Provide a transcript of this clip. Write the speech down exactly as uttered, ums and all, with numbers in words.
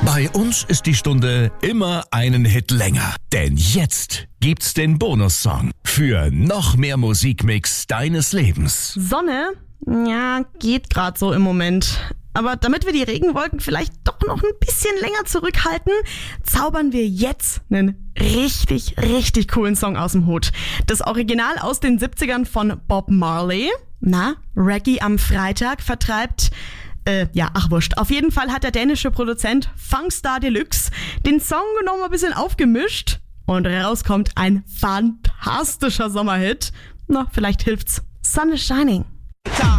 Bei uns ist die Stunde immer einen Hit länger. Denn jetzt gibt's den Bonussong für noch mehr Musikmix deines Lebens. Sonne? Ja, geht gerade so im Moment. Aber damit wir die Regenwolken vielleicht doch noch ein bisschen länger zurückhalten, zaubern wir jetzt einen richtig, richtig coolen Song aus dem Hut. Das Original aus den siebzigern von Bob Marley. Na, Reggae am Freitag vertreibt... Äh, ja, ach wurscht. Auf jeden Fall hat der dänische Produzent Funkstar Deluxe den Song noch ein bisschen aufgemischt und rauskommt ein fantastischer Sommerhit. Na, vielleicht hilft's. Sun is shining.